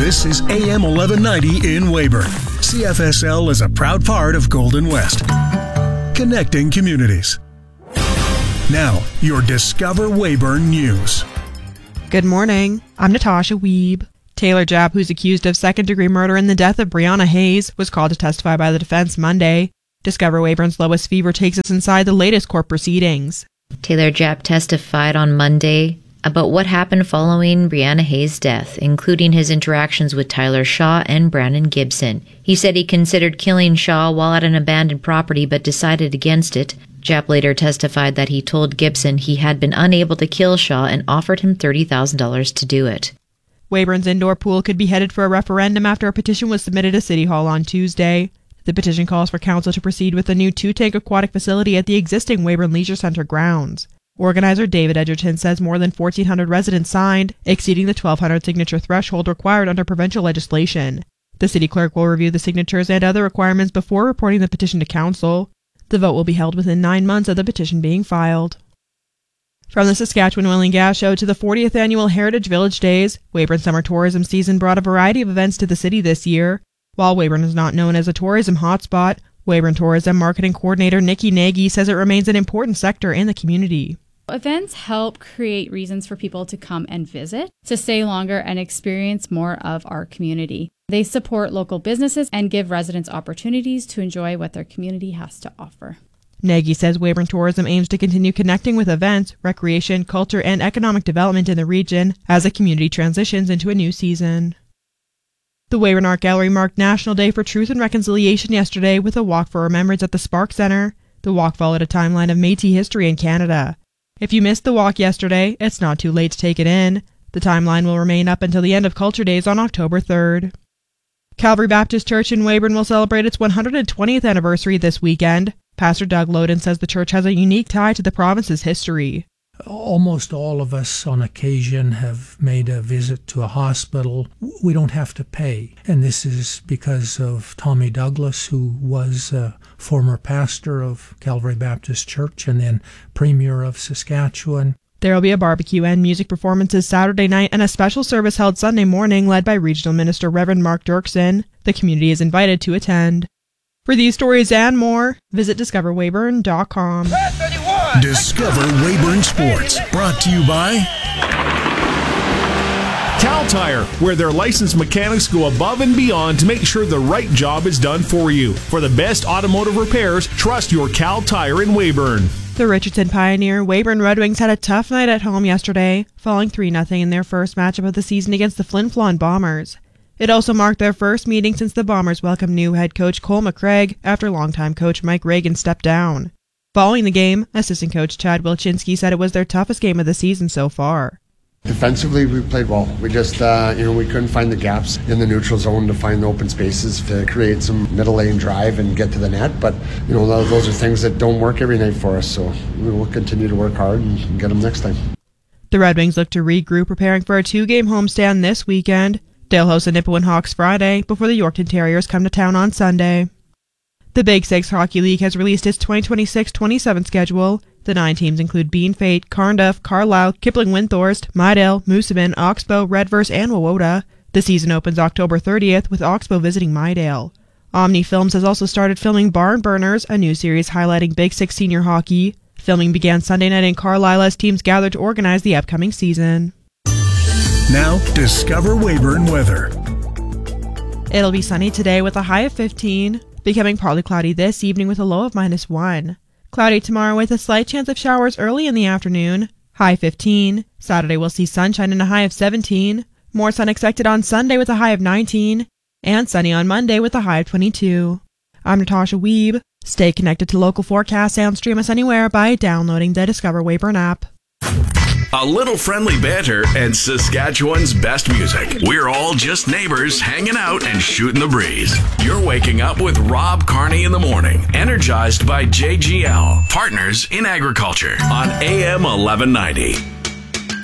This is AM 1190 in Weyburn. CFSL is a proud part of Golden West. Connecting communities. Now, your Discover Weyburn News. Good morning. I'm Natasha Wiebe. Taylor Japp, who's accused of second-degree murder in the death of Brianna Hayes, was called to testify by the defense Monday. Discover Weyburn's Lois Fever takes us inside the latest court proceedings. Taylor Japp testified on Monday about what happened following Brianna Hayes' death, including his interactions with Tyler Shaw and Brandon Gibson. He said he considered killing Shaw while at an abandoned property but decided against it. Japp later testified that he told Gibson he had been unable to kill Shaw and offered him $30,000 to do it. Weyburn's indoor pool could be headed for a referendum after a petition was submitted to City Hall on Tuesday. The petition calls for council to proceed with a new 2-tank aquatic facility at the existing Weyburn Leisure Centre grounds. Organizer David Edgerton says more than 1,400 residents signed, exceeding the 1,200 signature threshold required under provincial legislation. The city clerk will review the signatures and other requirements before reporting the petition to council. The vote will be held within 9 months of the petition being filed. From the Saskatchewan Oil and Gas Show to the 40th Annual Heritage Village Days, Weyburn summer tourism season brought a variety of events to the city this year. While Weyburn is not known as a tourism hotspot, Weyburn Tourism Marketing Coordinator Nikki Nagy says it remains an important sector in the community. Events help create reasons for people to come and visit, to stay longer and experience more of our community. They support local businesses and give residents opportunities to enjoy what their community has to offer. Nagy says Weyburn Tourism aims to continue connecting with events, recreation, culture, and economic development in the region as the community transitions into a new season. The Weyburn Art Gallery marked National Day for Truth and Reconciliation yesterday with a walk for remembrance at the Spark Centre. The walk followed a timeline of Métis history in Canada. If you missed the walk yesterday, it's not too late to take it in. The timeline will remain up until the end of Culture Days on October 3rd. Calvary Baptist Church in Weyburn will celebrate its 120th anniversary this weekend. Pastor Doug Loden says the church has a unique tie to the province's history. Almost all of us on occasion have made a visit to a hospital. We don't have to pay. And this is because of Tommy Douglas, who was a former pastor of Calvary Baptist Church and then Premier of Saskatchewan. There will be a barbecue and music performances Saturday night and a special service held Sunday morning led by Regional Minister Reverend Mark Dirksen. The community is invited to attend. For these stories and more, visit discoverweyburn.com. Discover Weyburn Sports, brought to you by Cal Tire, where their licensed mechanics go above and beyond to make sure the right job is done for you. For the best automotive repairs, trust your Cal Tire in Weyburn. The Richardson Pioneer Weyburn Red Wings had a tough night at home yesterday, falling 3-0 in their first matchup of the season against the Flin Flon Bombers. It also marked their first meeting since the Bombers welcomed new head coach Cole McCraig after longtime coach Mike Reagan stepped down. Following the game, assistant coach Chad Wilczynski said it was their toughest game of the season so far. Defensively, we played well. We just, we couldn't find the gaps in the neutral zone to find the open spaces to create some middle lane drive and get to the net. But, those are things that don't work every night for us. So we will continue to work hard and get them next time. The Red Wings look to regroup, preparing for a 2-game homestand this weekend. They'll host the Nipawin Hawks Friday before the Yorkton Terriers come to town on Sunday. The Big Six Hockey League has released its 2026-27 schedule. The 9 teams include Bean Fate, Carnduff, Carlisle, Kipling-Windthorst, Mydale, Moosomin, Oxbow, Redverse, and Wawota. The season opens October 30th with Oxbow visiting Mydale. Omni Films has also started filming Barn Burners, a new series highlighting Big Six senior hockey. Filming began Sunday night in Carlisle as teams gathered to organize the upcoming season. Now, Discover Weyburn weather. It'll be sunny today with a high of 15, becoming partly cloudy this evening with a low of -1. Cloudy tomorrow with a slight chance of showers early in the afternoon, high 15. Saturday will see sunshine and a high of 17. More sun expected on Sunday with a high of 19. And sunny on Monday with a high of 22. I'm Natasha Wiebe. Stay connected to local forecasts and stream us anywhere by downloading the Discover Weyburn app. A little friendly banter and Saskatchewan's best music. We're all just neighbors hanging out and shooting the breeze. You're waking up with Rob Carney in the morning, energized by JGL, Partners in Agriculture on AM 1190.